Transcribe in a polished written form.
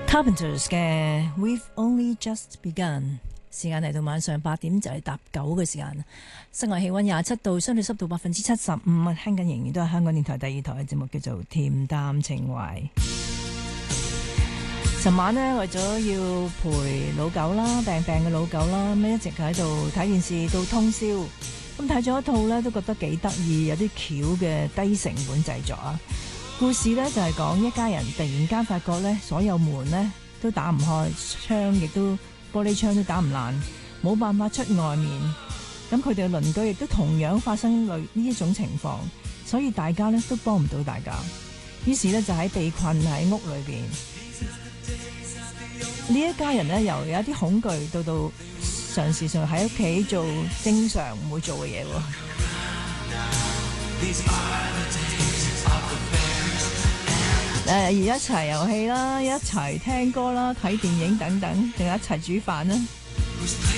Carpenters 嘅 We've Only Just Begun， 時間嚟到晚上8點就係搭9嘅時間，室外氣溫27度，相對濕度75%，聽緊仍然都係香港電台第2台嘅節目，叫做恬淡情懷。尋晚呢，為咗要陪老狗啦，病嘅老狗啦，咁一直喺度睇電視到通宵，咁睇咗一套呢，都覺得幾得意，有啲巧嘅低成本製作啊。故事呢就係講一家人突然間發覺呢，所有門呢都打唔開，窗亦都玻璃窗都打唔爛，冇辦法出外面。咁佢哋嘅鄰居亦都同樣發生類呢一種情況，所以大家呢都幫唔到大家。於是呢，就喺被困喺屋裏邊，呢一家人呢，由有一啲恐懼到嘗試上喺屋企做正常唔會做嘅嘢喎。而一齊遊戲啦，一齊聽歌啦，睇電影等等，仲有一齊煮飯啦。